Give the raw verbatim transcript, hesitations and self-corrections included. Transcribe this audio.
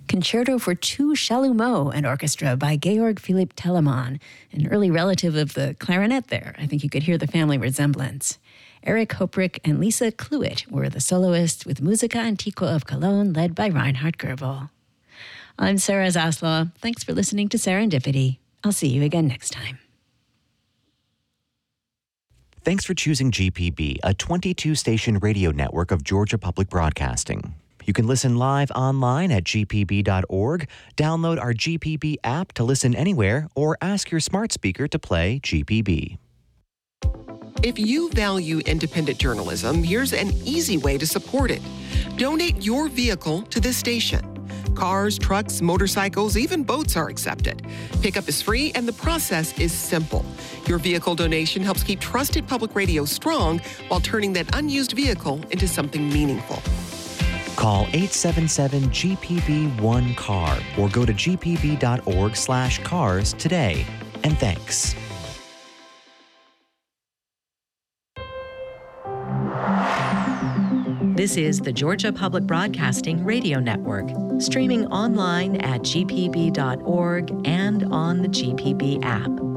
Concerto for Two Chalumeau and Orchestra by Georg Philipp Telemann, an early relative of the clarinet there. I think you could hear the family resemblance. Eric Hoprick and Lisa Kluit were the soloists with Musica Antiqua of Cologne, led by Reinhard Goebel. I'm Sarah Zaslaw. Thanks for listening to Serendipity. I'll see you again next time. Thanks for choosing G P B, a twenty-two station radio network of Georgia Public Broadcasting. You can listen live online at g p b dot org, download our G P B app to listen anywhere, or ask your smart speaker to play G P B. If you value independent journalism, here's an easy way to support it. Donate your vehicle to this station. Cars, trucks, motorcycles, even boats are accepted. Pickup is free and the process is simple. Your vehicle donation helps keep trusted public radio strong while turning that unused vehicle into something meaningful. Call eight seven seven G P B one C A R or go to g p b dot org slash cars today. And thanks. This is the Georgia Public Broadcasting Radio Network, streaming online at g p b dot org and on the G P B app.